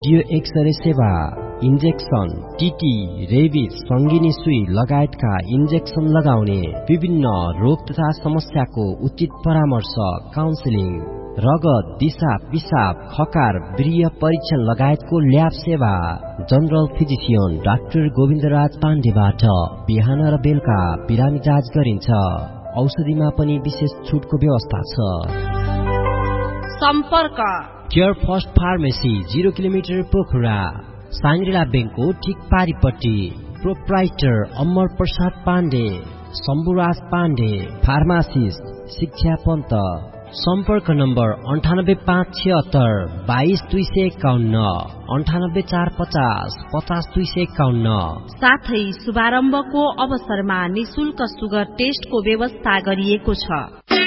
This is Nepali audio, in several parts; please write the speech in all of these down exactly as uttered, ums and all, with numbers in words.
रेडियो एक्सरे सेवा, इन्जेक्सन, टिटी, रेबिज, सङ्गिनी सुई लगायतका इन्जेक्सन लगाउने, विभिन्न रोग तथा समस्याको उचित परामर्श, काउन्सिलिङ, रगत, दिशा, पिसाब, खकार, वीर्य परीक्षण लगायतको ल्याब सेवा। जनरल फिजिसियन डाक्टर गोविन्दराज पाण्डेबाट बिहान र बेलुका बिरामी जाँच गरिन्छ। औषधिमा पनि विशेष छुटको व्यवस्था छ। सम्पर्क care first pharmacy, zero kilometre Pokhara, Shangri-La बेङ्कको ठिक पारिपट्टि। प्रोप्राइटर अमर प्रसाद पाण्डे, शम्भुराज पाण्डे, फार्मासिस्ट शिक्षा पन्त। सम्पर्क नम्बर अन्ठानब्बे पाँच छिहत्तर बाइस दुई सय एकाउन्न, अन्ठानब्बे चार पचास पचास दुई सय एकाउन्न। साथै शुभारम्भको अवसरमा निशुल्क सुगर टेस्टको व्यवस्था गरिएको छ।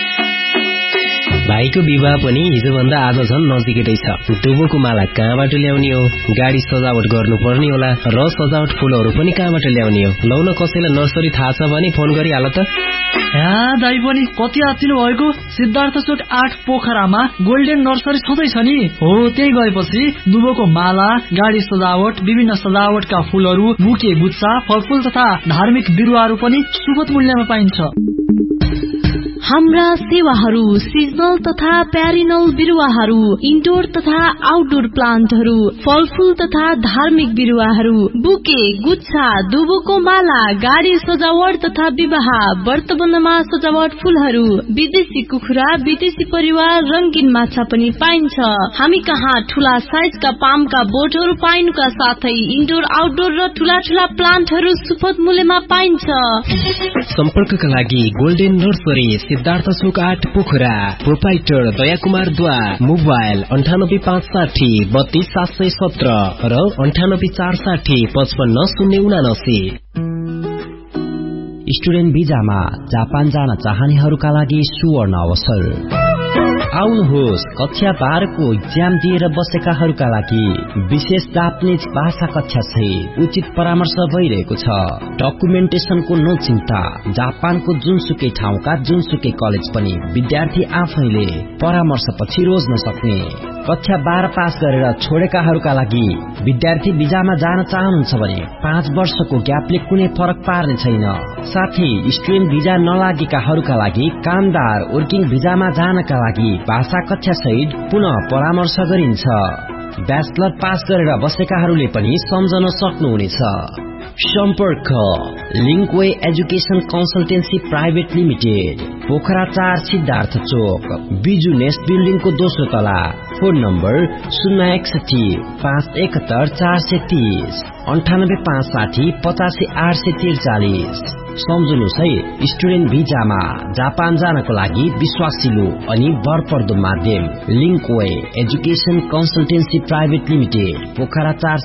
भाइको विवाह पनि हिजोभन्दा आज झन् नजिकै छ। दुबोको माला कहाँबाट ल्याउने हो, गाडी सजावट गर्नुपर्ने होला र सजावट फुलहरू पनि कहाँबाट ल्याउने हो। लौ न कसैलाई नर्सरी थाहा छ भने फोन गरिहाल त। यहाँ दाइ पनि कति आत्तिनु भएको। सिद्धार्थ चोक आठ पोखरामा गोल्डेन नर्सरी छँदैछ नि। हो त्यही गएपछि दुबोको माला, गाडी सजावट, विभिन्न सजावटका फुलहरू, बुके गुच्छा, फलफुल तथा धार्मिक बिरुवाहरू पनि सुपथ मूल्यमा पाइन्छ। हाम्रा सेवाहरू सिजनल तथा प्यारिनल बिरुवाहरू, इन्डोर तथा आउटडोर प्लान्टहरू, फलफुल तथा धार्मिक बिरुवाहरू, बुके गुच्छा, दुबोको माला, गाडी सजावट तथा विवाह वर्तमानमा सजावट फूलहरू, विदेशी कुखुरा, विदेशी परिवार, रंगीन माछा पनि पाइन्छ। हामी कहाँ ठूला साइजका पामका बोटहरू पाइनुका साथै इन्डोर आउटडोर र ठूला ठूला प्लान्टहरू सुपथ मूल्यमा पाइन्छ। सम्पर्कका लागि गोल्डेन नर्सरी, सिद्धार्थ चोक आठ पोखरा, प्रोप्राइटर दया कुमार द्वा, मोबाइल अन्ठानब्बे पाँच साठी बत्तीस सात सय सत्र र अन्ठानब्बे चार साठी पचपन्न शून्य उनासी। स्टुडेन्ट भिजामा जापान जान चाहनेहरूका लागि सुवर्ण अवसर। आउनुहोस्, कक्षा बाह्रको इक्जाम दिएर बसेकाहरूका लागि विशेष जापानिज भाषा कक्षा सहित उचित परामर्श भइरहेको छ। डकुमेन्टेसनको नचिन्ता। जापानको जुनसुकै ठाउँका जुनसुकै कलेज पनि विद्यार्थी आफैले परामर्श पछि रोज्न सक्ने। कक्षा बाह्र पास गरेर छोडेकाहरूका लागि विद्यार्थी भिजामा जान चाहनुहुन्छ भने पाँच वर्षको ग्यापले कुनै फरक पार्ने छैन। साथै स्टुडेन्ट भिजा नलागेकाहरूका लागि कामदार वर्किङ भिजामा जानका लागि भाषा कक्षा सहित पुनः परामर्श गरिन्छ। ब्याचलर पास गरेर बसेकाहरूले पनि सम्झन सक्नुहुनेछ। सम्पर्क लिङ्कवे education consultancy private limited, Pokhara चार, सिद्धार्थ चोक, बिजु नेस्ट बिल्डिङको दोस्रो तला। फोन नम्बर शून्य एकसठी पाँच एकहत्तर चार सय तीस, अन्ठानब्बे पाँच साठी पचासी आठ सय त्रिचालिस। सम्झनुहोस् है, स्टुडेन्ट भिजामा जापान जानको लागि विश्वासिलो अनि भरपर्दो माध्यम लिङ्कवे education consultancy private limited, Pokhara चार,